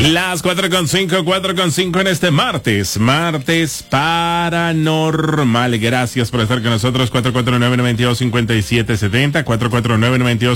Las 4:05 en este martes paranormal. Gracias por estar con nosotros. 449-92-5770, 449-92